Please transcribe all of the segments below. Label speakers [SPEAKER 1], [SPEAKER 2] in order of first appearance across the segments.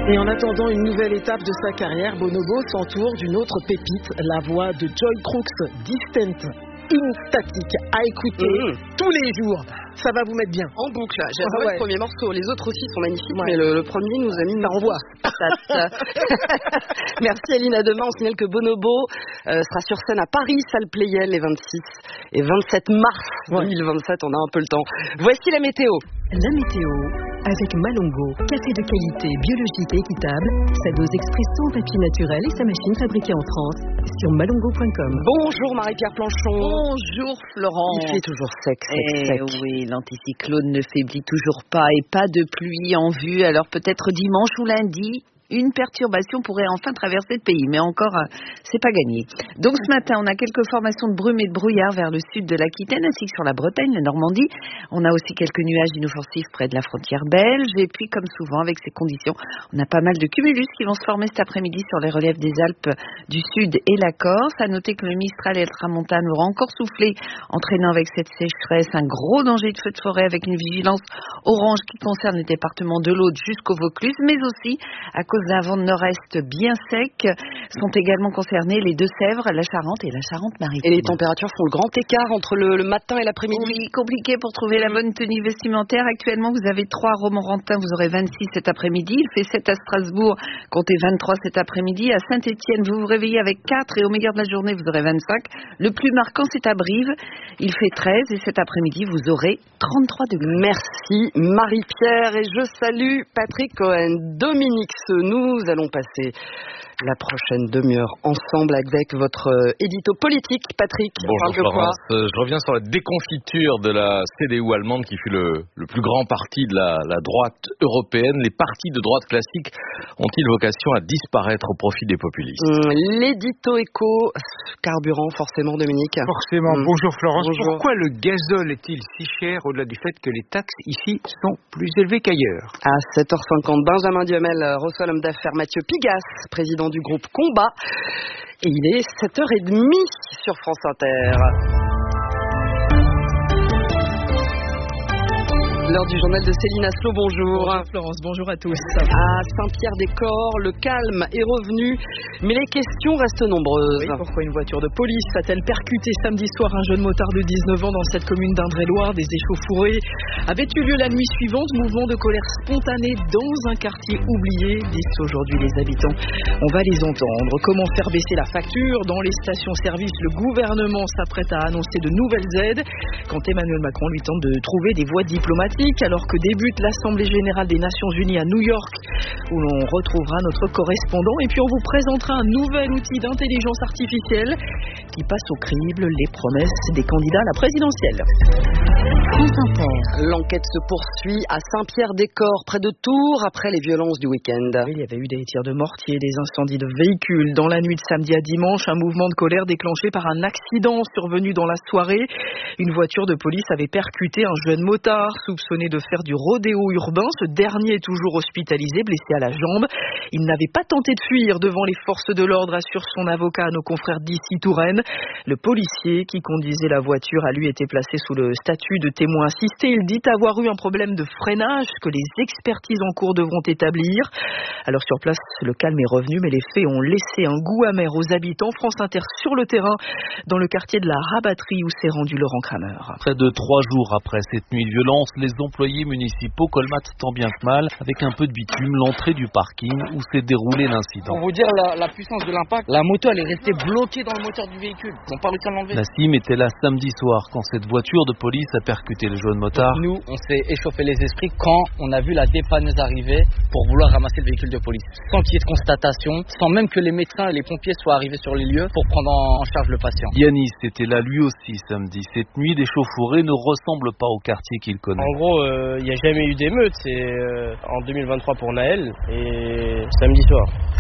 [SPEAKER 1] Et en attendant une nouvelle étape de sa carrière, Bonobo s'entoure d'une autre pépite, la voix de Joy Crooks, Distant, Static, à écouter tous les jours. Ça va vous mettre bien.
[SPEAKER 2] En boucle, j'adore le premier morceau. Les autres aussi sont magnifiques, mais le premier nous a mis
[SPEAKER 1] ça envoie.
[SPEAKER 2] Merci Aline, à demain. On signale que Bonobo sera sur scène à Paris, salle Playel, les 26 et 27 mars 2027. On a un peu le temps. Voici la météo.
[SPEAKER 3] La météo avec Malongo, café de qualité biologique et équitable, sa dose expresso en papier naturel et sa machine fabriquée en France sur malongo.com.
[SPEAKER 2] Bonjour Marie-Pierre Planchon.
[SPEAKER 4] Bonjour Florence.
[SPEAKER 2] Il fait toujours sec.
[SPEAKER 4] Oui, l'anticyclone ne faiblit toujours pas et pas de pluie en vue. Alors peut-être dimanche ou lundi, une perturbation pourrait enfin traverser le pays, mais encore, c'est pas gagné. Donc ce matin, on a quelques formations de brume et de brouillard vers le sud de l'Aquitaine, ainsi que sur la Bretagne, la Normandie. On a aussi quelques nuages inoffensifs près de la frontière belge. Et puis, comme souvent, avec ces conditions, on a pas mal de cumulus qui vont se former cet après-midi sur les reliefs des Alpes du Sud et la Corse. À noter que le Mistral et le Tramontane auront encore soufflé, entraînant avec cette sécheresse un gros danger de feu de forêt avec une vigilance orange qui concerne les départements de l'Aude jusqu'au Vaucluse, mais aussi à cause d'un vent de nord-est bien sec, sont également concernés les Deux-Sèvres, la Charente et la Charente-Maritime.
[SPEAKER 2] Et les températures font le grand écart entre le matin et l'après-midi.
[SPEAKER 4] Oui, compliqué pour trouver la bonne tenue vestimentaire. Actuellement, vous avez 3 à Romorantin, vous aurez 26 cet après-midi. Il fait 7 à Strasbourg, comptez 23 cet après-midi. À Saint-Étienne, vous vous réveillez avec 4 et au meilleur de la journée, vous aurez 25. Le plus marquant, c'est à Brive. Il fait 13 et cet après-midi, vous aurez 33 degrés.
[SPEAKER 2] Merci Marie-Pierre et je salue Patrick Cohen. Dominique, nous allons passer la prochaine demi-heure ensemble avec votre édito politique. Patrick,
[SPEAKER 5] bonjour Florence, je reviens sur la déconfiture de la CDU allemande qui fut le plus grand parti de la droite européenne. Les partis de droite classiques ont-ils vocation à disparaître au profit des populistes?
[SPEAKER 2] L'édito éco, carburant forcément Dominique.
[SPEAKER 6] Forcément, bonjour Florence.
[SPEAKER 2] Bonjour.
[SPEAKER 6] Pourquoi le gazole est-il si cher au-delà du fait que les taxes ici sont plus élevées qu'ailleurs?
[SPEAKER 2] À 7h50, Benjamin Duhamel reçoit l'homme d'affaires Mathieu Pigas, président du groupe Combat. Et il est 7h30 sur France Inter. L'heure du journal de Céline Aslo, bonjour.
[SPEAKER 7] Bonjour Florence, bonjour à tous.
[SPEAKER 2] À Saint-Pierre-des-Corps, le calme est revenu, mais les questions restent nombreuses.
[SPEAKER 7] Oui, pourquoi une voiture de police a-t-elle percuté samedi soir un jeune motard de 19 ans dans cette commune d'Indre-et-Loire? Des échauffourées avaient eu lieu la nuit suivante, mouvement de colère spontané dans un quartier oublié, disent aujourd'hui les habitants. On va les entendre. Comment faire baisser la facture? Dans les stations-service, le gouvernement s'apprête à annoncer de nouvelles aides, quand Emmanuel Macron lui tente de trouver des voies diplomatiques, alors que débute l'Assemblée Générale des Nations Unies à New York, où l'on retrouvera notre correspondant. Et puis on vous présentera un nouvel outil d'intelligence artificielle qui passe au crible les promesses des candidats à la présidentielle.
[SPEAKER 2] L'enquête se poursuit à Saint-Pierre-des-Corps, près de Tours, après les violences du week-end.
[SPEAKER 7] Il y avait eu des tirs de mortier, des incendies de véhicules. Dans la nuit de samedi à dimanche, un mouvement de colère déclenché par un accident survenu dans la soirée. Une voiture de police avait percuté un jeune motard soupçonné de faire du rodéo urbain. Ce dernier est toujours hospitalisé, blessé à la jambe. Il n'avait pas tenté de fuir devant les forces de l'ordre, assure son avocat à nos confrères d'ici Touraine. Le policier qui conduisait la voiture a lui été placé sous le statut de témoin assisté. Il dit avoir eu un problème de freinage que les expertises en cours devront établir. Alors sur place, le calme est revenu, mais les faits ont laissé un goût amer aux habitants. France Inter sur le terrain, dans le quartier de la Rabatterie où s'est rendu Laurent Kramer.
[SPEAKER 8] Près de 3 jours après cette nuit de violence, les employés municipaux colmatent tant bien que mal, avec un peu de bitume, l'entrée du parking où s'est déroulé l'incident.
[SPEAKER 9] Pour vous dire la puissance de l'impact, la moto elle est restée bloquée dans le moteur du véhicule. Ils n'ont pas réussi à l'enlever.
[SPEAKER 8] Nassim était là samedi soir quand cette voiture de police a percuté le jeune motard.
[SPEAKER 9] Nous, on s'est échauffé les esprits quand on a vu la dépanneuse arriver pour vouloir ramasser le véhicule de police. Sans qu'il y ait de constatation, sans même que les médecins et les pompiers soient arrivés sur les lieux pour prendre en charge le patient.
[SPEAKER 8] Yanis était là lui aussi samedi. Cette nuit d'échauffourée ne ressemble pas au quartier qu'il connaît.
[SPEAKER 10] En gros, il n'y a jamais eu d'émeute, c'est en 2023 pour Naël et samedi soir.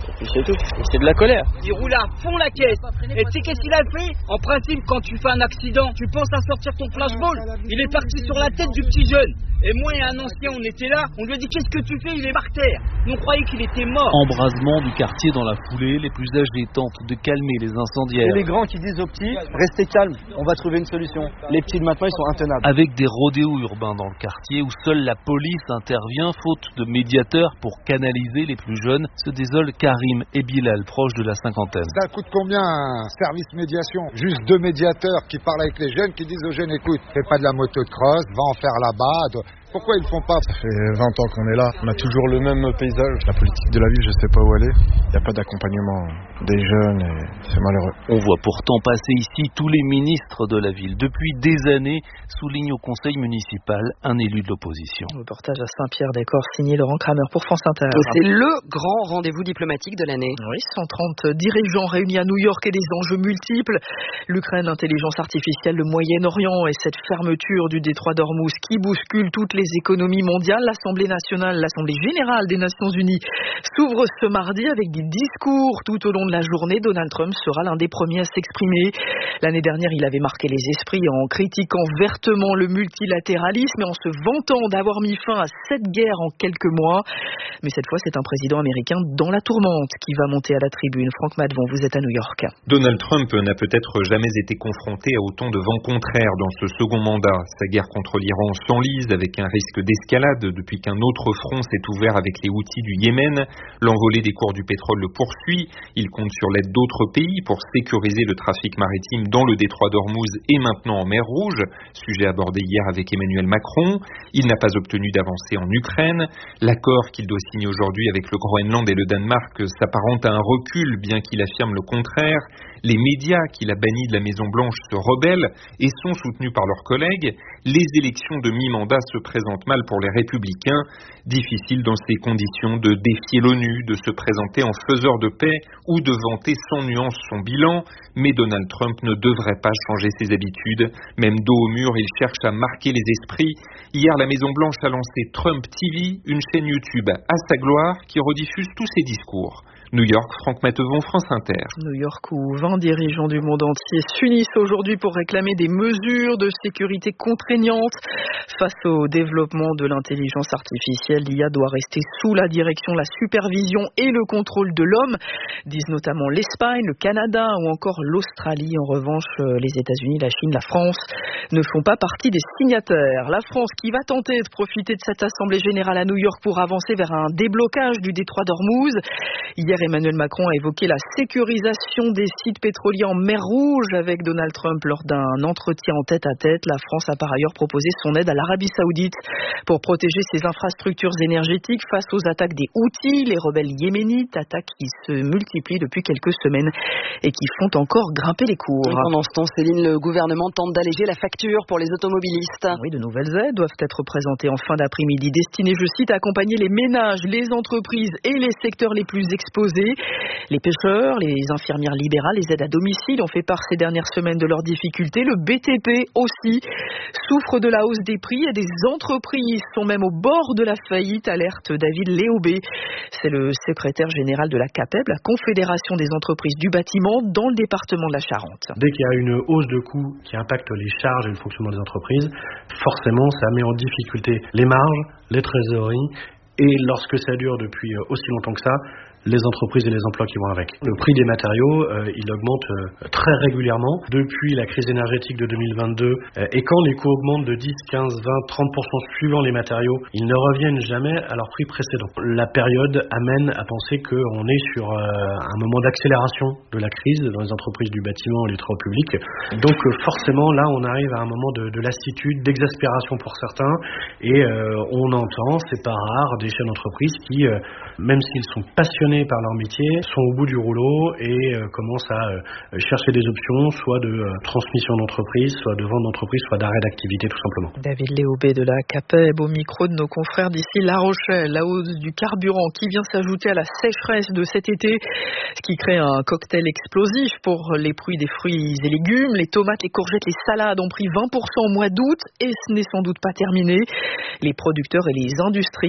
[SPEAKER 9] Et puis c'est tout. Et c'est de la colère. Il roule à fond la caisse. Et tu sais qu'est-ce qu'il a fait? En principe, quand tu fais un accident, tu penses à sortir ton flashball. Il est parti sur la tête du petit jeune. Et moi et un ancien, on était là. On lui a dit qu'est-ce que tu fais? Il est par terre. Nous on croyait qu'il était mort.
[SPEAKER 8] Embrasement du quartier dans la foulée. Les plus âgés tentent de calmer les incendiaires.
[SPEAKER 9] Et les grands qui disent aux petits, restez calmes, on va trouver une solution. Les petits de maintenant, ils sont intenables.
[SPEAKER 8] Avec des rodéos urbains dans le quartier où seule la police intervient, faute de médiateurs pour canaliser les plus jeunes, se désolent Karim et Bilal, proches de la cinquantaine.
[SPEAKER 10] Ça coûte combien un service médiation? Juste 2 médiateurs qui parlent avec les jeunes, qui disent aux jeunes, écoute, fais pas de la moto de cross, va en faire là-bas. Pourquoi ils le font pas?
[SPEAKER 11] Ça fait 20 ans qu'on est là, on a toujours le même paysage. La politique de la ville, je sais pas où elle est. Il n'y a pas d'accompagnement des jeunes et c'est malheureux.
[SPEAKER 8] On voit pourtant passer ici tous les ministres de la ville. Depuis des années, souligne au conseil municipal un élu de l'opposition.
[SPEAKER 7] Reportage à Saint-Pierre-des-Corps signé Laurent Kramer pour France Inter.
[SPEAKER 2] C'est le grand rendez-vous diplomatique de l'année.
[SPEAKER 7] Oui, 130 dirigeants réunis à New York et des enjeux multiples. L'Ukraine, l'intelligence artificielle, le Moyen-Orient et cette fermeture du détroit d'Ormuz qui bouscule toutes les économies mondiales. L'Assemblée nationale, l'Assemblée générale des Nations unies s'ouvre ce mardi avec des discours tout au long de la journée. Donald Trump sera l'un des premiers à s'exprimer. L'année dernière, il avait marqué les esprits en critiquant vertement le multilatéralisme et en se vantant d'avoir mis fin à 7 guerres en quelques mois. Mais cette fois, c'est un président américain dans la tourmente qui va monter à la tribune. Franck Madvon, vous êtes à New York.
[SPEAKER 12] Donald Trump n'a peut-être jamais été confronté à autant de vents contraires dans ce second mandat. Sa guerre contre l'Iran s'enlise avec un risque d'escalade depuis qu'un autre front s'est ouvert avec les Houthis du Yémen. L'envolée des cours du pétrole le poursuit. Il compte sur l'aide d'autres pays pour sécuriser le trafic maritime dans le détroit d'Ormuz et maintenant en mer Rouge, sujet abordé hier avec Emmanuel Macron. Il n'a pas obtenu d'avancée en Ukraine. L'accord qu'il doit signer aujourd'hui avec le Groenland et le Danemark s'apparente à un recul, bien qu'il affirme le contraire. Les médias qu'il a bannis de la Maison-Blanche se rebellent et sont soutenus par leurs collègues. Les élections de mi-mandat se présentent mal pour les Républicains. Difficile dans ces conditions de défier l'ONU, de se présenter en faiseur de paix ou de vanter sans nuance son bilan. Mais Donald Trump ne devrait pas changer ses habitudes. Même dos au mur, il cherche à marquer les esprits. Hier, la Maison-Blanche a lancé Trump TV, une chaîne YouTube à sa gloire qui rediffuse tous ses discours. New York, Franck Mattevon, France Inter.
[SPEAKER 7] New York où 20 dirigeants du monde entier s'unissent aujourd'hui pour réclamer des mesures de sécurité contraignantes. Face au développement de l'intelligence artificielle, l'IA doit rester sous la direction, la supervision et le contrôle de l'homme, disent notamment l'Espagne, le Canada ou encore l'Australie. En revanche, les États-Unis, la Chine, la France ne font pas partie des signataires. La France qui va tenter de profiter de cette Assemblée générale à New York pour avancer vers un déblocage du détroit d'Ormuz. Hier, Emmanuel Macron a évoqué la sécurisation des sites pétroliers en mer Rouge avec Donald Trump lors d'un entretien en tête-à-tête. La France a par ailleurs proposé son aide à l'Arabie Saoudite pour protéger ses infrastructures énergétiques face aux attaques des Houthis, les rebelles yéménites, attaques qui se multiplient depuis quelques semaines et qui font encore grimper les cours.
[SPEAKER 2] Et pendant ce temps, Céline, le gouvernement tente d'alléger la facture pour les automobilistes.
[SPEAKER 7] Oui, de nouvelles aides doivent être présentées en fin d'après-midi, destinées, je cite, à accompagner les ménages, les entreprises et les secteurs les plus exposés. Les pêcheurs, les infirmières libérales, les aides à domicile ont fait part ces dernières semaines de leurs difficultés. Le BTP aussi souffre de la hausse des prix et des entreprises sont même au bord de la faillite, alerte David Léaubé. C'est le secrétaire général de la CAPEB, la Confédération des entreprises du bâtiment, dans le département de la Charente.
[SPEAKER 13] Dès qu'il y a une hausse de coûts qui impacte les charges et le fonctionnement des entreprises, forcément ça met en difficulté les marges, les trésoreries et lorsque ça dure depuis aussi longtemps que ça, les entreprises et les emplois qui vont avec. Le prix des matériaux, il augmente très régulièrement depuis la crise énergétique de 2022 et quand les coûts augmentent de 10, 15, 20, 30% suivant les matériaux, ils ne reviennent jamais à leur prix précédent. La période amène à penser qu'on est sur un moment d'accélération de la crise dans les entreprises du bâtiment et les travaux publics. Donc forcément là on arrive à un moment de lassitude, d'exaspération pour certains et on entend, c'est pas rare, des chefs d'entreprise qui, même s'ils sont passionnés par leur métier, sont au bout du rouleau et commencent à chercher des options, soit de transmission d'entreprise, soit de vente d'entreprise, soit d'arrêt d'activité tout simplement.
[SPEAKER 7] David Léaubé de la CAPEB au micro de nos confrères d'ici La Rochelle. La hausse du carburant qui vient s'ajouter à la sécheresse de cet été, ce qui crée un cocktail explosif pour les prix des fruits et légumes. Les tomates, les courgettes, les salades ont pris 20% au mois d'août et ce n'est sans doute pas terminé. Les producteurs et les industriels demandent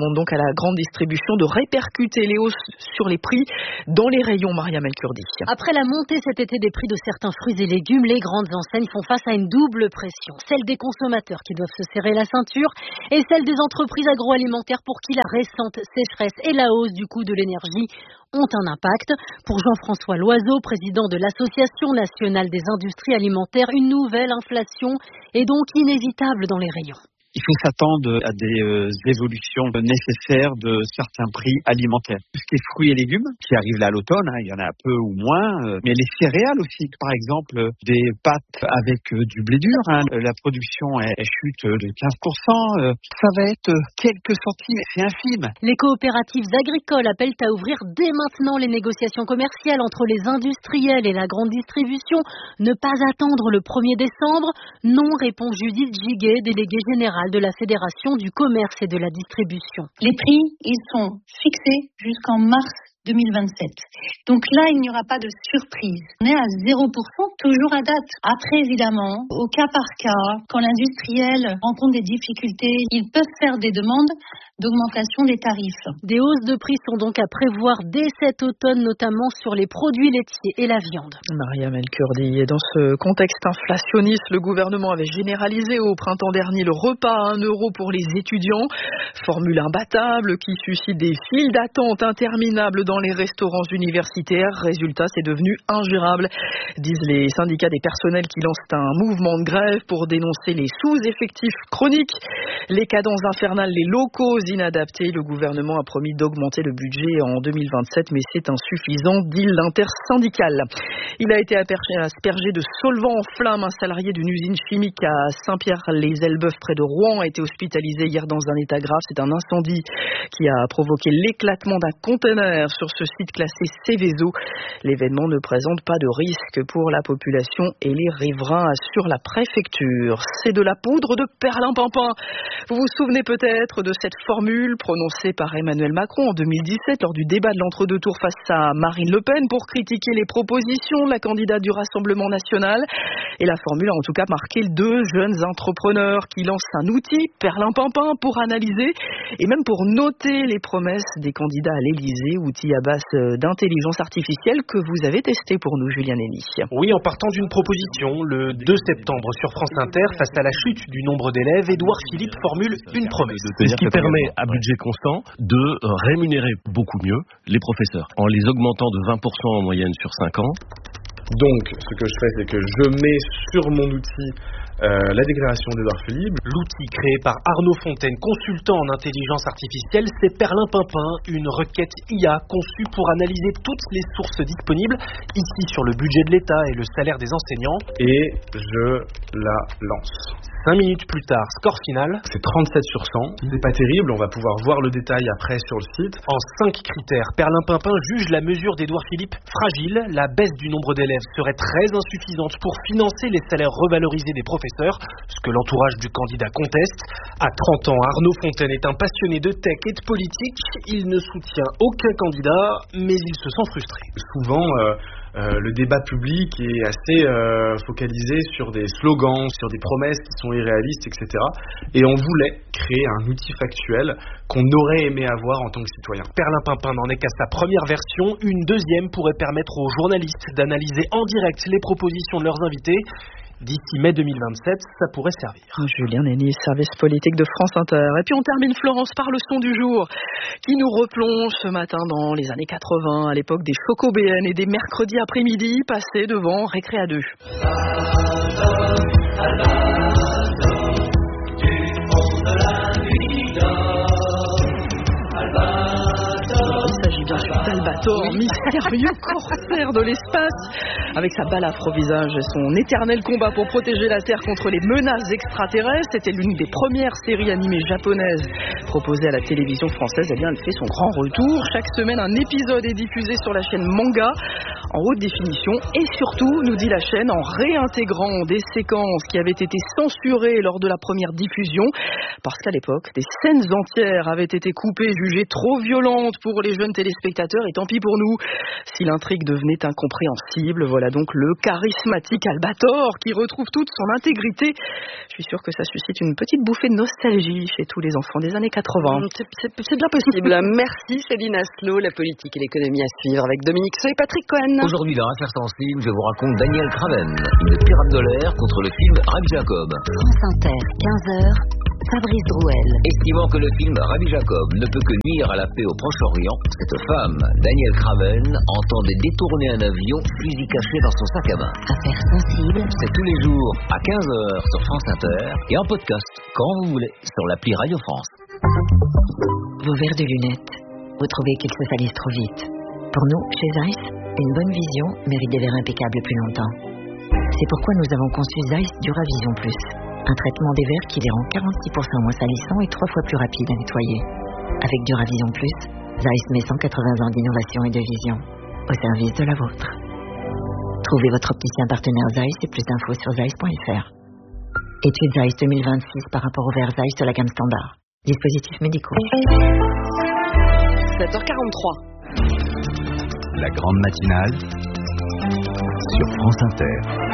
[SPEAKER 7] demande donc à la grande distribution de répercuter les hausses sur les prix dans les rayons. Mariam El Kurdi.
[SPEAKER 14] Après la montée cet été des prix de certains fruits et légumes, les grandes enseignes font face à une double pression. Celle des consommateurs qui doivent se serrer la ceinture et celle des entreprises agroalimentaires pour qui la récente sécheresse et la hausse du coût de l'énergie ont un impact. Pour Jean-François Loiseau, président de l'Association nationale des industries alimentaires, une nouvelle inflation est donc inévitable dans les rayons.
[SPEAKER 15] Il faut s'attendre à des évolutions nécessaires de certains prix alimentaires. Tout ce qui est fruits et légumes, qui arrivent là à l'automne, il y en a peu ou moins, mais les céréales aussi, par exemple des pâtes avec du blé dur, la production elle chute de 15%, ça va être quelques centimes, c'est infime.
[SPEAKER 14] Les coopératives agricoles appellent à ouvrir dès maintenant les négociations commerciales entre les industriels et la grande distribution. Ne pas attendre le 1er décembre. Non, répond Judith Giguet, déléguée générale de la Fédération du commerce et de la distribution.
[SPEAKER 16] Les prix, ils sont fixés jusqu'en mars 2027. Donc là, il n'y aura pas de surprise. On est à 0%, toujours à date. Après, évidemment, au cas par cas, quand l'industriel rencontre des difficultés, ils peuvent faire des demandes d'augmentation des tarifs.
[SPEAKER 14] Des hausses de prix sont donc à prévoir dès cet automne, notamment sur les produits laitiers et la viande.
[SPEAKER 7] Mariam El Kurdi. Et dans ce contexte inflationniste, le gouvernement avait généralisé au printemps dernier le repas à 1 euro pour les étudiants. Formule imbattable qui suscite des files d'attente interminables dans les restaurants universitaires. Résultat, c'est devenu ingérable, disent les syndicats des personnels qui lancent un mouvement de grève pour dénoncer les sous-effectifs chroniques, les cadences infernales, les locaux inadaptés. Le gouvernement a promis d'augmenter le budget en 2027, mais c'est insuffisant, dit l'intersyndicale. Il a été aspergé de solvant en flammes. Un salarié d'une usine chimique à Saint-Pierre-les-Elbeuf près de Rouen a été hospitalisé hier dans un état grave. C'est un incendie qui a provoqué l'éclatement d'un conteneur sur ce site classé Céveso. L'événement ne présente pas de risque pour la population et les riverains, assure la préfecture. C'est de la poudre de perlimpinpin. Vous vous souvenez peut-être de cette formule prononcée par Emmanuel Macron en 2017 lors du débat de l'entre-deux tours face à Marine Le Pen pour critiquer les propositions de la candidate du Rassemblement national. Et la formule a en tout cas marqué deux jeunes entrepreneurs qui lancent un outil, perlimpinpin, pour analyser et même pour noter les promesses des candidats à l'Élysée, outil à base d'intelligence artificielle que vous avez testé pour nous, Julien Nény.
[SPEAKER 17] Oui, en partant d'une proposition, le 2 septembre sur France Inter, face à la chute du nombre d'élèves, Édouard Philippe formule une promesse.
[SPEAKER 18] Ce qui permet, à budget constant, de rémunérer beaucoup mieux les professeurs, en les augmentant de 20% en moyenne sur 5 ans.
[SPEAKER 19] Donc, ce que je fais, c'est que je mets sur mon outil la déclaration d'Édouard Philippe.
[SPEAKER 17] L'outil créé par Arnaud Fontaine, consultant en intelligence artificielle, c'est Perlimpinpin, une requête IA conçue pour analyser toutes les sources disponibles, ici sur le budget de l'État et le salaire des enseignants.
[SPEAKER 19] Et je la lance.
[SPEAKER 17] 5 minutes plus tard, score final.
[SPEAKER 19] C'est 37 sur 100. C'est pas terrible, on va pouvoir voir le détail après sur le site.
[SPEAKER 17] En 5 critères, Perlimpinpin juge la mesure d'Édouard Philippe fragile. La baisse du nombre d'élèves serait très insuffisante pour financer les salaires revalorisés des professeurs, ce que l'entourage du candidat conteste. À 30 ans, Arnaud Fontaine est un passionné de tech et de politique. Il ne soutient aucun candidat, mais il se sent frustré.
[SPEAKER 19] Souvent, le débat public est assez focalisé sur des slogans, sur des promesses qui sont irréalistes, etc. Et on voulait créer un outil factuel qu'on aurait aimé avoir en tant que citoyen.
[SPEAKER 17] Perlimpinpin n'en est qu'à sa première version. Une deuxième pourrait permettre aux journalistes d'analyser en direct les propositions de leurs invités. D'ici mai 2027, ça pourrait servir.
[SPEAKER 7] Julien Nény, service politique de France Inter. Et puis on termine, Florence, par le son du jour qui nous replonge ce matin dans les années 80, à l'époque des Choco-BN et des mercredis après-midi passés devant Récré à 2. D'Albator, mystérieux corsaire de l'espace, avec sa balafre au visage et son éternel combat pour protéger la Terre contre les menaces extraterrestres. C'était l'une des premières séries animées japonaises proposées à la télévision française. Eh bien, elle fait son grand retour. Chaque semaine, un épisode est diffusé sur la chaîne Manga. en haute définition et surtout, nous dit la chaîne, en réintégrant des séquences qui avaient été censurées lors de la première diffusion parce qu'à l'époque, des scènes entières avaient été coupées, jugées trop violentes pour les jeunes téléspectateurs et tant pis pour nous si l'intrigue devenait incompréhensible. Voilà donc le charismatique Albator qui retrouve toute son intégrité. Je suis sûre que ça suscite une petite bouffée de nostalgie chez tous les enfants des années 80.
[SPEAKER 2] C'est bien possible. Merci Céline Aslo, la politique et l'économie à suivre avec Dominique Seux et Patrick Cohen.
[SPEAKER 20] Aujourd'hui dans Affaires sensibles, je vous raconte Daniel Craven, une pirate de l'air contre le film Rabbi Jacob.
[SPEAKER 21] France Inter, 15h. Fabrice Drouel.
[SPEAKER 20] Estimant que le film Rabbi Jacob ne peut que nuire à la paix au Proche-Orient, cette femme, Daniel Craven, entendait détourner un avion, fusil caché dans son sac à main.
[SPEAKER 21] Affaires sensibles.
[SPEAKER 20] C'est tous les jours à 15h sur France Inter et en podcast quand vous voulez sur l'appli Radio France.
[SPEAKER 21] Vos verres de lunettes, vous trouvez qu'ils se salissent trop vite. Pour nous, chez Zeiss, une bonne vision mérite des verres impeccables plus longtemps. C'est pourquoi nous avons conçu Zeiss Duravision Plus. Un traitement des verres qui les rend 46% moins salissants et 3 fois plus rapides à nettoyer. Avec Duravision Plus, Zeiss met 180 ans d'innovation et de vision au service de la vôtre. Trouvez votre opticien partenaire Zeiss et plus d'infos sur zeiss.fr. Étude Zeiss 2026 par rapport aux verres Zeiss de la gamme standard. Dispositifs médicaux.
[SPEAKER 2] 7h43.
[SPEAKER 22] La grande matinale sur France Inter.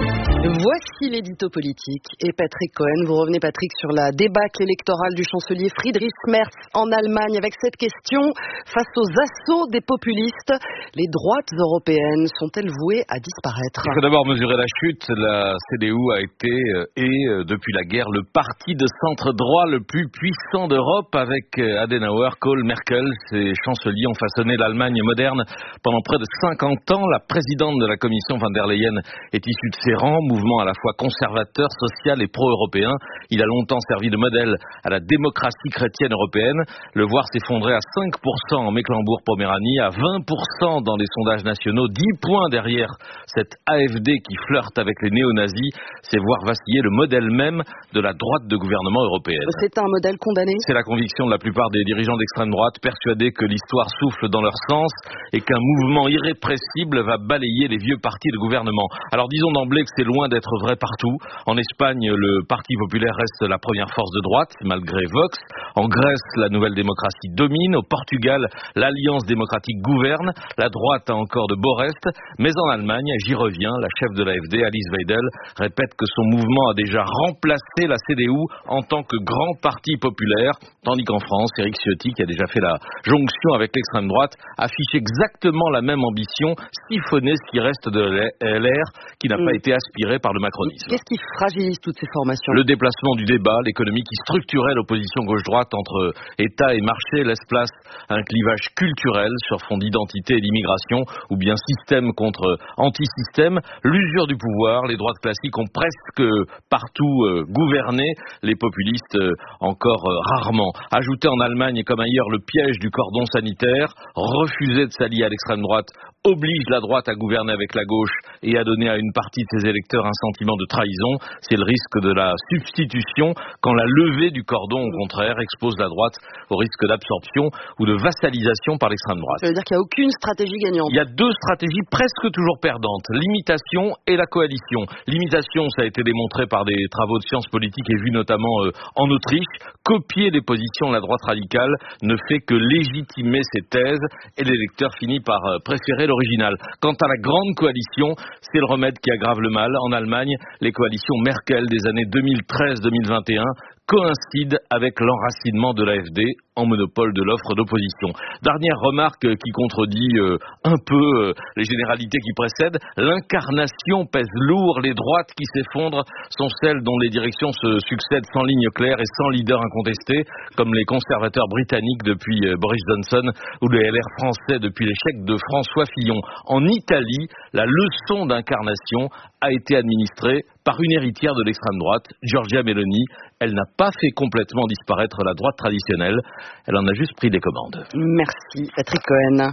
[SPEAKER 2] Voici l'édito politique et Patrick Cohen. Vous revenez, Patrick, sur la débâcle électorale du chancelier Friedrich Merz en Allemagne avec cette question. Face aux assauts des populistes, les droites européennes sont-elles vouées à disparaître?
[SPEAKER 5] Il faut d'abord mesurer la chute. La CDU a été depuis la guerre, le parti de centre-droit le plus puissant d'Europe avec Adenauer, Kohl, Merkel. Ces chanceliers ont façonné l'Allemagne moderne pendant près de 50 ans. La présidente de la Commission, von der Leyen, est issue de ses rangs. Mouvement à la fois conservateur, social et pro-européen. Il a longtemps servi de modèle à la démocratie chrétienne européenne. Le voir s'effondrer à 5% en Mecklembourg-Poméranie, à 20% dans les sondages nationaux, 10 points derrière cette AfD qui flirte avec les néo-nazis, c'est voir vaciller le modèle même de la droite de gouvernement européenne.
[SPEAKER 2] C'est un modèle condamné.
[SPEAKER 5] C'est la conviction de la plupart des dirigeants d'extrême droite, persuadés que l'histoire souffle dans leur sens et qu'un mouvement irrépressible va balayer les vieux partis de gouvernement. Alors disons d'emblée que c'est loin d'être vrai partout. En Espagne, le Parti populaire reste la première force de droite, malgré Vox. En Grèce, la nouvelle démocratie domine. Au Portugal, l'Alliance démocratique gouverne. La droite a encore de beaux restes. Mais en Allemagne, j'y reviens, la chef de l'AfD, Alice Weidel, répète que son mouvement a déjà remplacé la CDU en tant que grand parti populaire. Tandis qu'en France, Éric Ciotti, qui a déjà fait la jonction avec l'extrême droite, affiche exactement la même ambition, siphonner ce qui reste de LR, qui n'a pas été aspiré par le macronisme.
[SPEAKER 2] Qu'est-ce qui fragilise toutes ces formations?
[SPEAKER 5] Le déplacement du débat, l'économie qui structurait l'opposition gauche-droite entre État et marché laisse place à un clivage culturel sur fond d'identité et d'immigration, ou bien système contre anti-système. L'usure du pouvoir, les droites classiques ont presque partout gouverné, les populistes encore rarement. Ajouter en Allemagne comme ailleurs le piège du cordon sanitaire, refuser de s'allier à l'extrême droite oblige la droite à gouverner avec la gauche et à donner à une partie de ses électeurs un sentiment de trahison. C'est le risque de la substitution quand la levée du cordon, au contraire, expose la droite au risque d'absorption ou de vassalisation par l'extrême droite.
[SPEAKER 2] Ça veut dire qu'il n'y a aucune stratégie gagnante.
[SPEAKER 5] Il y a deux stratégies presque toujours perdantes, l'imitation et la coalition. L'imitation, ça a été démontré par des travaux de sciences politiques et vu notamment en Autriche. Copier les positions de la droite radicale ne fait que légitimer ses thèses et l'électeur finit par préférer l'original. Quant à la grande coalition, c'est le remède qui aggrave le mal. En Allemagne, les coalitions Merkel des années 2013-2021 coïncide avec l'enracinement de l'AfD en monopole de l'offre d'opposition. Dernière remarque qui contredit un peu les généralités qui précèdent, l'incarnation pèse lourd, les droites qui s'effondrent sont celles dont les directions se succèdent sans ligne claire et sans leader incontesté, comme les conservateurs britanniques depuis Boris Johnson ou le LR français depuis l'échec de François Fillon. En Italie, la leçon d'incarnation a été administrée par une héritière de l'extrême droite, Giorgia Meloni. Elle n'a pas fait complètement disparaître la droite traditionnelle, elle en a juste pris des commandes.
[SPEAKER 2] Merci, Patrick Cohen.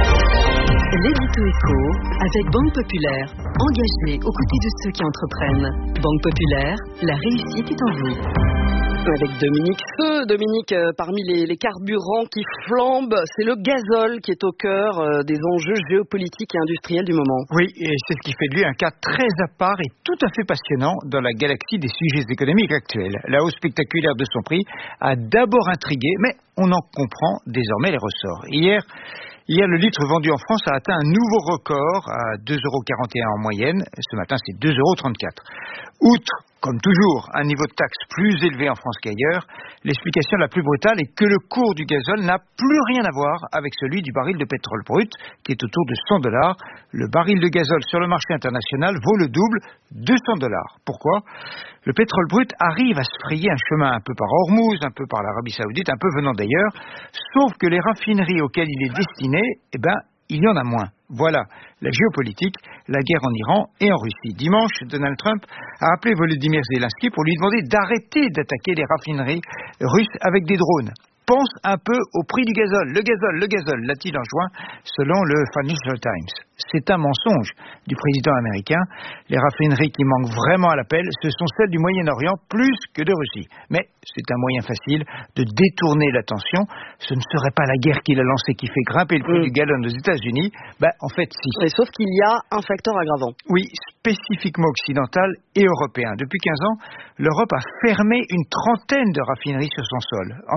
[SPEAKER 3] L'édito éco avec Banque Populaire, engagée aux côtés de ceux qui entreprennent. Banque Populaire, la réussite est en vous.
[SPEAKER 2] Avec Dominique, parmi les carburants qui flambent, c'est le gazole qui est au cœur des enjeux géopolitiques et industriels du moment.
[SPEAKER 6] Oui, et c'est ce qui fait de lui un cas très à part et tout à fait passionnant dans la galaxie des sujets économiques actuels. La hausse spectaculaire de son prix a d'abord intrigué, mais on en comprend désormais les ressorts. Hier, le litre vendu en France a atteint un nouveau record à 2,41 € en moyenne. Ce matin, c'est 2,34 €. Outre, comme toujours, un niveau de taxe plus élevé en France qu'ailleurs, l'explication la plus brutale est que le cours du gazole n'a plus rien à voir avec celui du baril de pétrole brut, qui est autour de 100 $. Le baril de gazole sur le marché international vaut le double, 200 $. Pourquoi ? Le pétrole brut arrive à se frayer un chemin un peu par Hormuz, un peu par l'Arabie Saoudite, un peu venant d'ailleurs, sauf que les raffineries auxquelles il est destiné, il y en a moins. Voilà la géopolitique, la guerre en Iran et en Russie. Dimanche, Donald Trump a appelé Volodymyr Zelensky pour lui demander d'arrêter d'attaquer les raffineries russes avec des drones. Pense un peu au prix du gazole. Le gazole, l'a-t-il enjoint, selon le Financial Times. C'est un mensonge du président américain. Les raffineries qui manquent vraiment à l'appel, ce sont celles du Moyen-Orient plus que de Russie. Mais c'est un moyen facile de détourner l'attention. Ce ne serait pas la guerre qu'il a lancée qui fait grimper le prix du gallon aux États-Unis. En fait, si.
[SPEAKER 2] Mais sauf qu'il y a un facteur aggravant.
[SPEAKER 6] Oui, spécifiquement occidental et européen. Depuis 15 ans, l'Europe a fermé une trentaine de raffineries sur son sol. En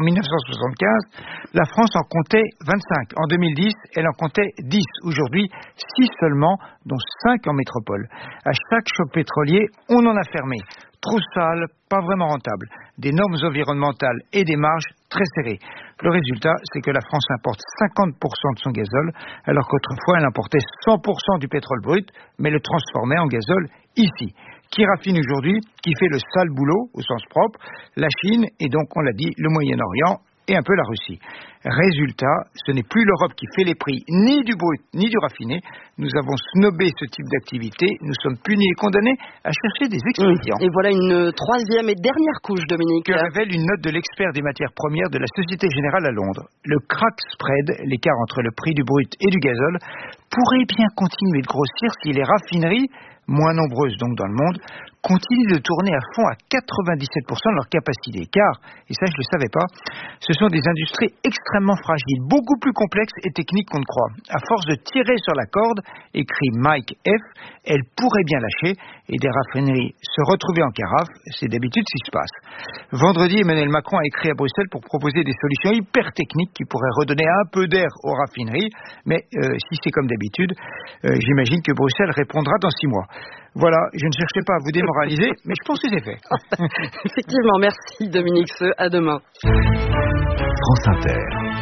[SPEAKER 6] 1975, la France en comptait 25. En 2010, elle en comptait 10. Aujourd'hui, 6 seulement, dont 5 en métropole. À chaque choc pétrolier, on en a fermé. Trop sale, pas vraiment rentable. Des normes environnementales et des marges très serrées. Le résultat, c'est que la France importe 50% de son gazole, alors qu'autrefois, elle importait 100% du pétrole brut, mais le transformait en gazole ici. Qui raffine aujourd'hui, qui fait le sale boulot, au sens propre, la Chine et donc, on l'a dit, le Moyen-Orient et un peu la Russie. Résultat, ce n'est plus l'Europe qui fait les prix, ni du brut, ni du raffiné. Nous avons snobé ce type d'activité. Nous sommes punis et condamnés à chercher des expédients.
[SPEAKER 2] Et voilà une troisième et dernière couche, Dominique.
[SPEAKER 6] Que révèle une note de l'expert des matières premières de la Société Générale à Londres. Le crack spread, l'écart entre le prix du brut et du gazole, pourrait bien continuer de grossir si les raffineries, moins nombreuses donc dans le monde, continuent de tourner à fond à 97% de leur capacité. Car, et ça je ne le savais pas, ce sont des industries extrêmement fragiles, beaucoup plus complexes et techniques qu'on ne croit. À force de tirer sur la corde, écrit Mike F., elles pourraient bien lâcher et des raffineries se retrouver en carafe. C'est d'habitude ce qui se passe. Vendredi, Emmanuel Macron a écrit à Bruxelles pour proposer des solutions hyper techniques qui pourraient redonner un peu d'air aux raffineries. Mais si c'est comme d'habitude, j'imagine que Bruxelles répondra dans 6 mois. Voilà, je ne cherchais pas à vous démoraliser, mais je pense que c'est fait.
[SPEAKER 2] Effectivement, merci Dominique Seux, à demain.
[SPEAKER 22] France Inter.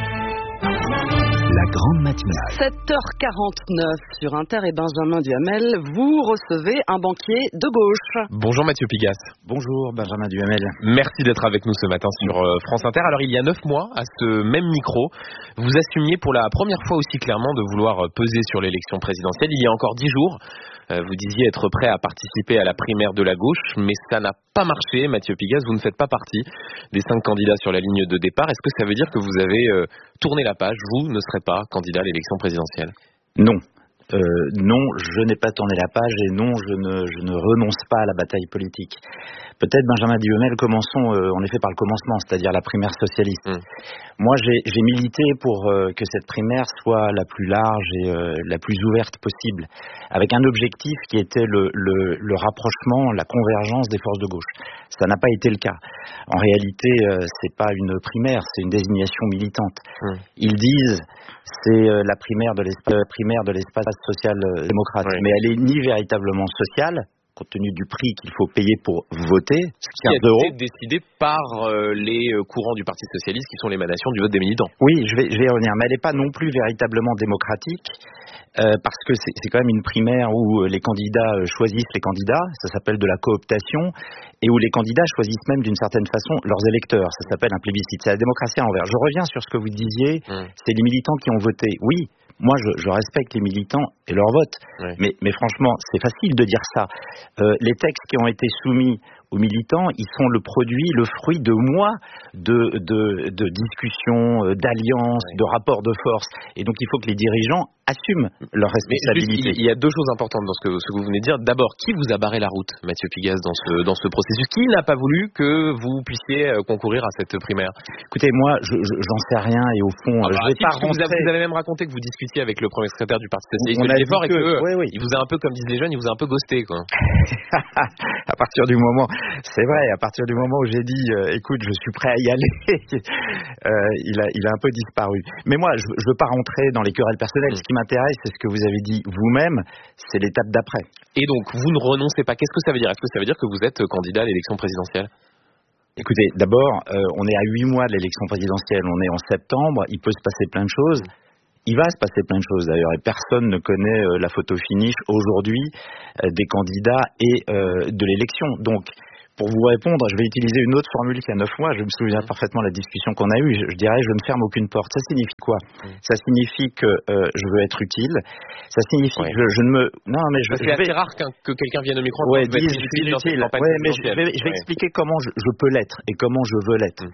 [SPEAKER 22] La grande matinale.
[SPEAKER 2] 7h49 sur Inter et Benjamin Duhamel, vous recevez un banquier de gauche.
[SPEAKER 1] Bonjour Mathieu Pigasse.
[SPEAKER 15] Bonjour Benjamin Duhamel.
[SPEAKER 1] Merci d'être avec nous ce matin sur France Inter. Alors il y a 9 mois, à ce même micro, vous assumiez pour la première fois aussi clairement de vouloir peser sur l'élection présidentielle. Il y a encore 10 jours, vous disiez être prêt à participer à la primaire de la gauche, mais ça n'a pas marché. Mathieu Pigasse, vous ne faites pas partie des 5 candidats sur la ligne de départ. Est-ce que ça veut dire que vous avez tourné la page? Vous ne serez pas candidat à l'élection présidentielle?
[SPEAKER 15] Non. Non, je n'ai pas tourné la page et non, je ne renonce pas à la bataille politique. Peut-être, Benjamin Duhamel, commençons en effet par le commencement, c'est-à-dire la primaire socialiste. Moi, j'ai milité pour que cette primaire soit la plus large et la plus ouverte possible, avec un objectif qui était le rapprochement, la convergence des forces de gauche. Ça n'a pas été le cas. En réalité, c'est pas une primaire, c'est une désignation militante. Ils disent c'est la primaire de l'espace social-démocrate, mais elle est ni véritablement sociale, compte tenu du prix qu'il faut payer pour voter,
[SPEAKER 1] qui a été décidé par les courants du Parti Socialiste qui sont l'émanation du vote des militants.
[SPEAKER 15] Oui, je vais y revenir, mais elle n'est pas non plus véritablement démocratique, parce que c'est quand même une primaire où les candidats choisissent les candidats, ça s'appelle de la cooptation, et où les candidats choisissent même d'une certaine façon leurs électeurs, ça s'appelle un plébiscite, c'est la démocratie à l'envers. Je reviens sur ce que vous disiez, c'est les militants qui ont voté, oui. Moi, je respecte les militants et leur vote, mais franchement, c'est facile de dire ça. Les textes qui ont été soumis
[SPEAKER 4] aux militants, ils sont le fruit de mois de discussions, d'alliances, de rapports de force. Et donc il faut que les dirigeants assument leurs responsabilités.
[SPEAKER 1] Il y a deux choses importantes dans ce que vous venez de dire. D'abord, qui vous a barré la route, Mathieu Pigasse, dans ce processus? Qui n'a pas voulu que vous puissiez concourir à cette primaire?
[SPEAKER 4] Écoutez, moi, j'en sais rien et au fond, je vais pas rentrer...
[SPEAKER 1] Vous avez même raconté que vous discutiez avec le premier secrétaire du Parti socialiste de l'effort et il vous a un peu, comme disent les jeunes, il vous a un peu ghosté, quoi.
[SPEAKER 4] À partir du moment, c'est vrai, à partir du moment où j'ai dit, écoute, je suis prêt à y aller, il a un peu disparu. Mais moi, je veux pas rentrer dans les querelles personnelles. Ce qui m'intéresse, c'est ce que vous avez dit vous-même, c'est l'étape d'après.
[SPEAKER 1] Et donc, vous ne renoncez pas. Qu'est-ce que ça veut dire? Est-ce que ça veut dire que vous êtes candidat à l'élection présidentielle?
[SPEAKER 4] Écoutez, d'abord, on est à 8 mois de l'élection présidentielle, on est en septembre, il peut se passer plein de choses. Il va se passer plein de choses d'ailleurs, et personne ne connaît la photo finish aujourd'hui des candidats et de l'élection. Donc, pour vous répondre, je vais utiliser une autre formule qu'il y a 9 mois. Je me souviens parfaitement de la discussion qu'on a eue. Je dirais, je ne ferme aucune porte. Ça signifie quoi? Ça signifie que je veux être utile. Ça signifie que je ne me... Non, mais
[SPEAKER 1] c'est assez rare que quelqu'un vienne au micro.
[SPEAKER 4] Dise je suis utile. Mais je vais expliquer comment je peux l'être et comment je veux l'être.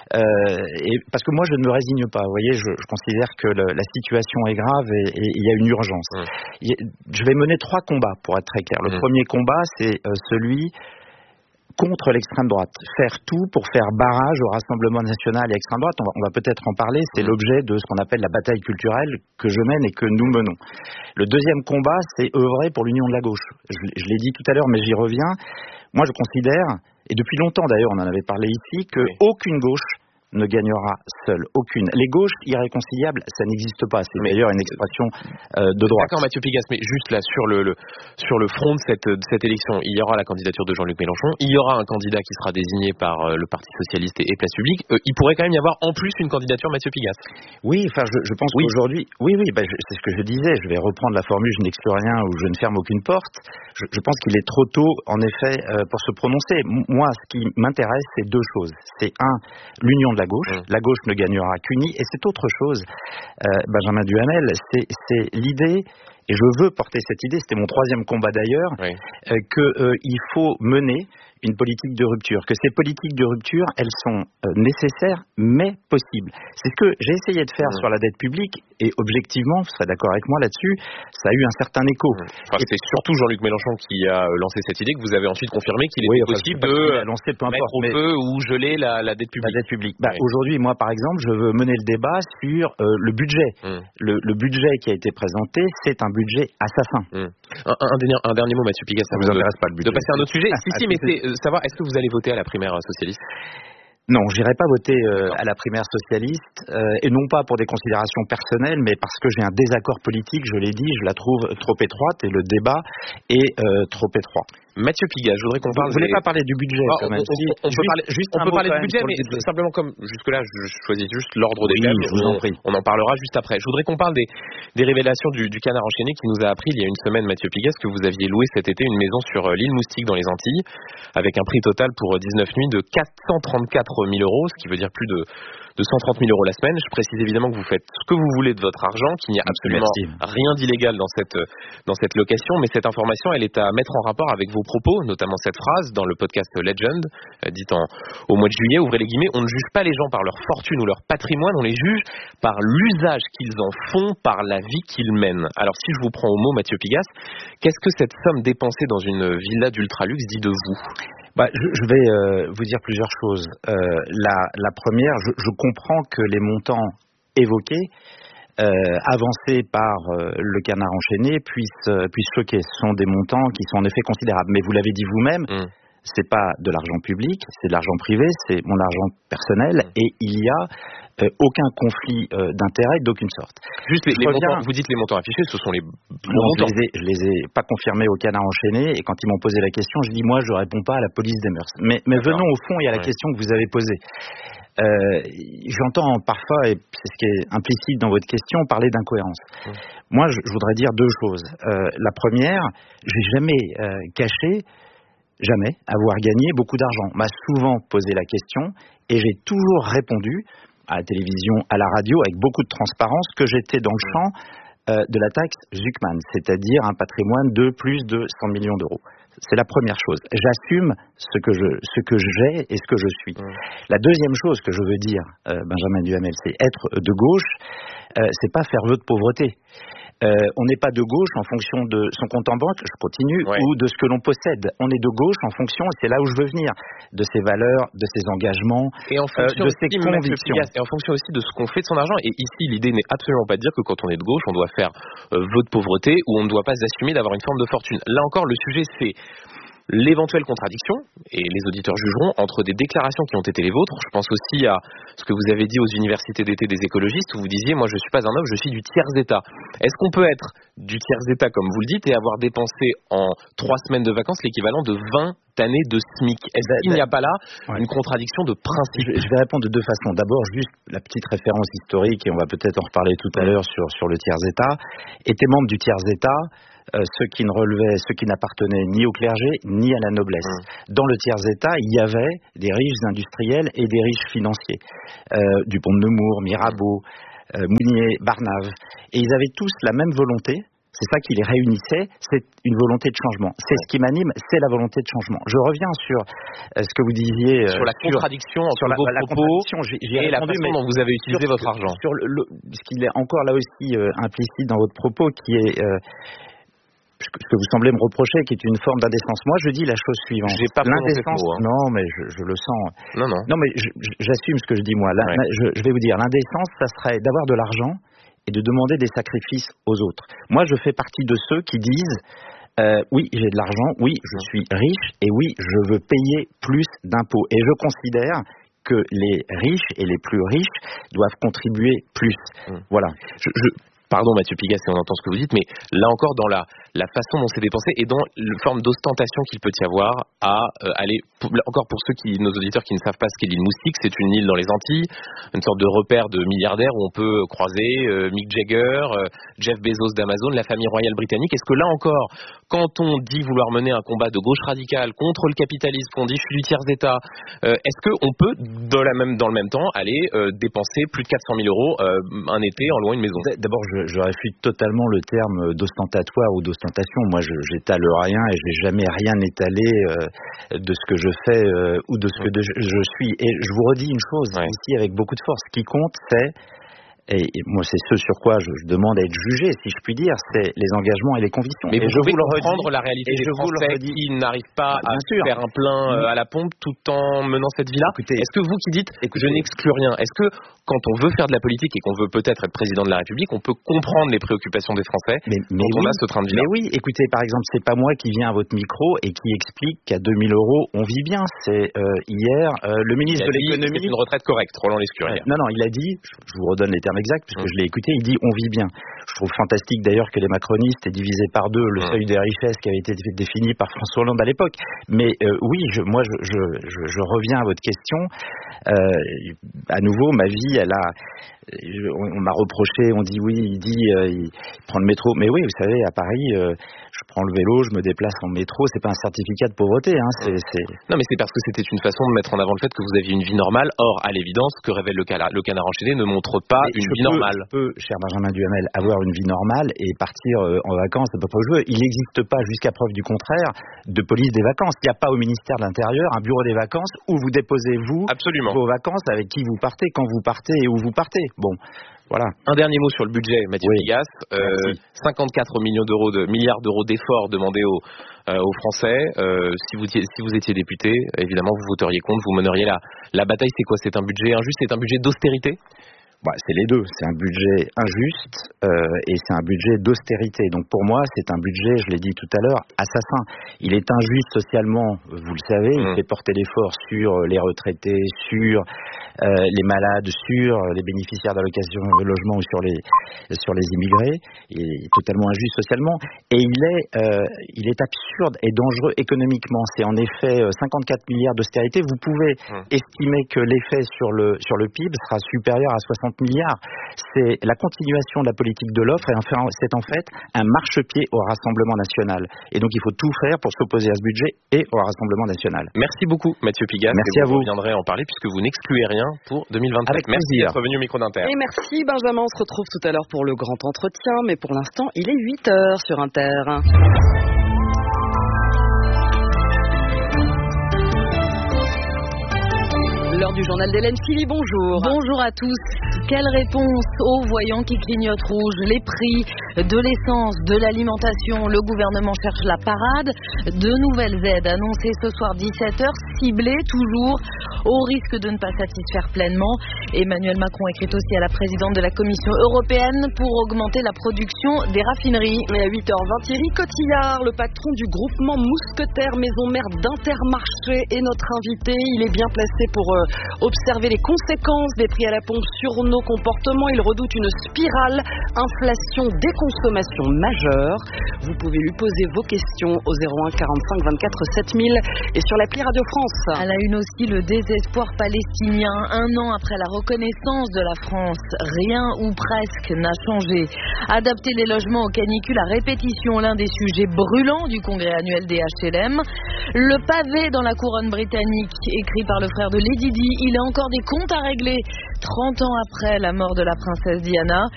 [SPEAKER 4] Et parce que moi, je ne me résigne pas. Vous voyez, je considère que la situation est grave et il y a une urgence. Je vais mener 3 combats, pour être très clair. Le premier combat, c'est celui contre l'extrême droite. Faire tout pour faire barrage au Rassemblement national et extrême droite. On va peut-être en parler. C'est l'objet de ce qu'on appelle la bataille culturelle que je mène et que nous menons. Le deuxième combat, c'est œuvrer pour l'union de la gauche. Je l'ai dit tout à l'heure, mais j'y reviens. Moi, je considère, et depuis longtemps d'ailleurs, on en avait parlé ici, qu'aucune gauche ne gagnera seule. Aucune. Les gauches irréconciliables, ça n'existe pas. C'est d'ailleurs une expression de droite.
[SPEAKER 1] D'accord, Mathieu Pigasse, mais juste là, sur le front de cette élection, il y aura la candidature de Jean-Luc Mélenchon, il y aura un candidat qui sera désigné par le Parti Socialiste et Place Publique. Il pourrait quand même y avoir en plus une candidature Mathieu Pigasse.
[SPEAKER 4] Oui, enfin, je pense qu'aujourd'hui... Oui, c'est ce que je disais. Je vais reprendre la formule « je n'exclus rien » ou « je ne ferme aucune porte ». Je pense qu'il est trop tôt, en effet, pour se prononcer. Moi, ce qui m'intéresse, c'est 2 choses. C'est l'union de la gauche. La gauche ne gagnera qu'unie. Et c'est autre chose, Benjamin Duhamel, c'est l'idée, et je veux porter cette idée, c'était mon 3e combat d'ailleurs, qu'il faut mener une politique de rupture, que ces politiques de rupture, elles sont nécessaires, mais possibles. C'est ce que j'ai essayé de faire sur la dette publique, et objectivement, vous serez d'accord avec moi là-dessus, ça a eu un certain écho.
[SPEAKER 1] Et c'est surtout Jean-Luc Mélenchon qui a lancé cette idée, que vous avez ensuite confirmé qu'il était possible de mettre au feu ou geler la dette publique.
[SPEAKER 4] La dette publique. Aujourd'hui, moi par exemple, je veux mener le débat sur le budget. Le budget qui a été présenté, c'est un budget assassin.
[SPEAKER 1] Un dernier mot, Mathieu Pigasse,
[SPEAKER 4] ça vous intéresse pas le budget.
[SPEAKER 1] De passer à un autre sujet. Si, mais c'est savoir, est-ce que vous allez voter à la primaire socialiste?
[SPEAKER 4] Non, j'irai pas voter à la primaire socialiste, et non pas pour des considérations personnelles, mais parce que j'ai un désaccord politique, je l'ai dit, je la trouve trop étroite, et le débat est trop étroit.
[SPEAKER 1] Mathieu Pigasse, je voudrais qu'on parle...
[SPEAKER 4] Vous voulez pas parler du budget quand même?
[SPEAKER 1] On peut parler du budget, mais simplement comme jusque-là, je choisis juste l'ordre des thèmes.
[SPEAKER 4] Je vous en prie.
[SPEAKER 1] On en parlera juste après. Je voudrais qu'on parle des révélations du Canard enchaîné qui nous a appris il y a une semaine, Mathieu Pigasse, que vous aviez loué cet été une maison sur l'île Moustique dans les Antilles, avec un prix total pour 19 nuits de 434 000 euros, ce qui veut dire plus de 130 000 euros la semaine. Je précise évidemment que vous faites ce que vous voulez de votre argent, qu'il n'y a absolument rien d'illégal dans cette location, mais cette information, elle est à mettre en rapport avec vos propos, notamment cette phrase dans le podcast Legend, dite au mois de juillet, ouvrez les guillemets, on ne juge pas les gens par leur fortune ou leur patrimoine, on les juge par l'usage qu'ils en font, par la vie qu'ils mènent. Alors si je vous prends au mot, Mathieu Pigasse, qu'est-ce que cette somme dépensée dans une villa d'ultraluxe dit de vous?
[SPEAKER 4] Je vais vous dire plusieurs choses. La première, je comprends que les montants évoqués, avancés par le Canard enchaîné, puissent choquer. Ce sont des montants qui sont en effet considérables. Mais vous l'avez dit vous-même, c'est pas de l'argent public, c'est de l'argent privé, c'est mon argent personnel, et il y a aucun conflit d'intérêt d'aucune sorte.
[SPEAKER 1] Juste les montants, vous dites les montants affichés, ce sont les montants.
[SPEAKER 4] Je les ai pas confirmés au Canard enchaîné, et quand ils m'ont posé la question, je dis moi je réponds pas à la police des mœurs. Mais venons au fond et à la question que vous avez posée. J'entends parfois, et c'est ce qui est implicite dans votre question, parler d'incohérence. Moi je voudrais dire 2 choses. La première, j'ai jamais caché avoir gagné beaucoup d'argent. On m'a souvent posé la question et j'ai toujours répondu à la télévision, à la radio, avec beaucoup de transparence, que j'étais dans le champ de la taxe Zuckman, c'est-à-dire un patrimoine de plus de 100 millions d'euros. C'est la première chose. J'assume ce que j'ai et ce que je suis. La deuxième chose que je veux dire, Benjamin Duhamel, c'est être de gauche, c'est pas faire vœu de pauvreté. On n'est pas de gauche en fonction de son compte en banque, je continue, ou de ce que l'on possède. On est de gauche en fonction, et c'est là où je veux venir, de ses valeurs, de ses engagements,
[SPEAKER 1] et en fonction
[SPEAKER 4] de ses convictions.
[SPEAKER 1] Et en fonction aussi de ce qu'on fait de son argent. Et ici, l'idée n'est absolument pas de dire que quand on est de gauche, on doit faire vœu de pauvreté ou on ne doit pas assumer d'avoir une forme de fortune. Là encore, le sujet, c'est l'éventuelle contradiction, et les auditeurs jugeront, entre des déclarations qui ont été les vôtres. Je pense aussi à ce que vous avez dit aux universités d'été des écologistes, où vous disiez, moi je suis pas un noble, je suis du tiers-état. Est-ce qu'on peut être du tiers-état, comme vous le dites, et avoir dépensé en 3 semaines de vacances l'équivalent de 20 années de SMIC? Est-ce qu'il n'y a pas là une contradiction de principe?
[SPEAKER 4] Je vais répondre de 2 façons. D'abord, juste la petite référence historique, et on va peut-être en reparler tout à l'heure sur le tiers-état. Étaient membres du tiers-état ceux qui n'appartenaient ni au clergé ni à la noblesse. Dans le tiers-état, il y avait des riches industriels et des riches financiers. Dupont de Nemours, Mirabeau, Mounier, Barnave. Et ils avaient tous la même volonté. C'est ça qui les réunissait, c'est une volonté de changement. C'est ce qui m'anime, c'est la volonté de changement. Je reviens sur ce que vous disiez...
[SPEAKER 1] sur la contradiction entre vos propos et la façon dont vous avez utilisé votre argent.
[SPEAKER 4] Sur ce qui est encore là aussi implicite dans votre propos, qui est... ce que vous semblez me reprocher, qui est une forme d'indécence. Moi, je dis la chose suivante.
[SPEAKER 1] J'ai pas
[SPEAKER 4] l'indécence. Non, mais je le sens. Non, mais j'assume ce que je dis moi. Là, je vais vous dire, l'indécence, ça serait d'avoir de l'argent et de demander des sacrifices aux autres. Moi, je fais partie de ceux qui disent oui, j'ai de l'argent, oui, je suis riche, et oui, je veux payer plus d'impôts. Et je considère que les riches et les plus riches doivent contribuer plus. Voilà.
[SPEAKER 1] Pardon Mathieu Pigasse, si on entend ce que vous dites, mais là encore dans la façon dont c'est dépensé et dans la forme d'ostentation qu'il peut y avoir à aller, encore pour nos auditeurs qui ne savent pas ce qu'est l'île Moustique, c'est une île dans les Antilles, une sorte de repère de milliardaires où on peut croiser Mick Jagger, Jeff Bezos d'Amazon, la famille royale britannique. Est-ce que là encore, quand on dit vouloir mener un combat de gauche radicale contre le capitalisme, qu'on dit je suis du tiers-état, est-ce qu'on peut dans le même temps aller dépenser plus de 400 000 euros un été en louant une maison?
[SPEAKER 4] D'abord, je réfute totalement le terme d'ostentatoire ou d'ostentation. Moi, j'étale rien et je n'ai jamais rien étalé de ce que je fais ou de ce que je suis. Et je vous redis une chose ici avec beaucoup de force. Ce qui compte, c'est... Et moi, c'est ce sur quoi je demande à être jugé, si je puis dire, c'est les engagements et les convictions.
[SPEAKER 1] Mais
[SPEAKER 4] et
[SPEAKER 1] vous pouvez comprendre la réalité des Français qui n'arrivent pas à faire un plein à la pompe tout en menant cette vie-là. Est-ce que vous qui dites que je n'exclus rien, est-ce que quand on veut faire de la politique et qu'on veut peut-être être président de la République, on peut comprendre les préoccupations des Français quand on a ce train de vie-là?
[SPEAKER 4] Mais oui, écoutez, par exemple, c'est pas moi qui viens à votre micro et qui explique qu'à 2 000 euros, on vit bien. C'est hier, le ministre de l'économie...
[SPEAKER 1] C'est une retraite correcte, Roland Lescurier.
[SPEAKER 4] Non, il a dit, je vous redonne les termes exacts, puisque je l'ai écouté, il dit on vit bien. Je trouve fantastique d'ailleurs que les macronistes aient divisé par 2 le seuil des richesses qui avait été défini par François Hollande à l'époque. Mais oui, moi je reviens à votre question. À nouveau, ma vie, on m'a reproché, on dit oui, il prend le métro. Mais oui, vous savez, à Paris, je prends le vélo, je me déplace en métro, c'est pas un certificat de pauvreté.
[SPEAKER 1] Non, mais c'est parce que c'était une façon de mettre en avant le fait que vous aviez une vie normale. Or, à l'évidence, ce que révèle le canard enchaîné ne montre pas une vie normale.
[SPEAKER 4] Je peux, cher Benjamin Duhamel, avoir une vie normale et partir en vacances à peu près au jeu. Il n'existe pas, jusqu'à preuve du contraire, de police des vacances. Il n'y a pas au ministère de l'Intérieur un bureau des vacances où vous déposez vos vacances, avec qui vous partez, quand vous partez et où vous partez. Bon, voilà.
[SPEAKER 1] Un dernier mot sur le budget, Mathieu Pigasse. 54 milliards d'euros d'efforts demandés aux Français. Si vous étiez député, évidemment, vous voteriez contre, vous meneriez la bataille. C'est quoi? C'est un budget injuste? C'est un budget d'austérité?
[SPEAKER 4] C'est les deux. C'est un budget injuste et c'est un budget d'austérité. Donc pour moi, c'est un budget, je l'ai dit tout à l'heure, assassin. Il est injuste socialement, vous le savez. Il fait porter l'effort sur les retraités, sur les malades, sur les bénéficiaires d'allocations de logement ou sur les immigrés. Il est totalement injuste socialement. Et il est absurde et dangereux économiquement. C'est en effet 54 milliards d'austérité. Vous pouvez estimer que l'effet sur le PIB sera supérieur à 60 milliards. C'est la continuation de la politique de l'offre et c'est en fait un marchepied au Rassemblement national. Et donc il faut tout faire pour s'opposer à ce budget et au Rassemblement national.
[SPEAKER 1] Merci beaucoup Mathieu Pigasse.
[SPEAKER 4] Merci à vous.
[SPEAKER 1] Vous reviendrez en parler puisque vous n'excluez rien pour 2024.
[SPEAKER 4] Avec
[SPEAKER 1] merci
[SPEAKER 4] plaisir.
[SPEAKER 1] d'être venu au micro d'Inter.
[SPEAKER 2] Et merci Benjamin, on se retrouve tout à l'heure pour le grand entretien, mais pour l'instant il est 8h sur Inter. L'heure du journal d'Hélène Philly, bonjour.
[SPEAKER 9] Bonjour à tous. Quelle réponse aux voyants qui clignotent rouge? Les prix de l'essence, de l'alimentation. Le gouvernement cherche la parade. De nouvelles aides annoncées ce soir 17h, ciblées toujours au risque de ne pas satisfaire pleinement. Emmanuel Macron écrit aussi à la présidente de la Commission européenne pour augmenter la production des raffineries.
[SPEAKER 2] Et à 8h20, Thierry Cotillard, le patron du groupement Mousquetaire maison mère d'Intermarché, est notre invité. Il est bien placé pour observer les conséquences des prix à la pompe sur nos comportements. Il redoute une spirale inflation déconsommation majeure. Vous pouvez lui poser vos questions au 01 45 24 7000 et sur l'appli Radio France.
[SPEAKER 9] À la une aussi, le désespoir palestinien. Un an après la reconnaissance de la France, rien ou presque n'a changé. Adapter les logements aux canicules à répétition, l'un des sujets brûlants du congrès annuel des HLM. Le pavé dans la couronne britannique, écrit par le frère de Lady Di, il a encore des comptes à régler 30 ans après la mort de la princesse Diana.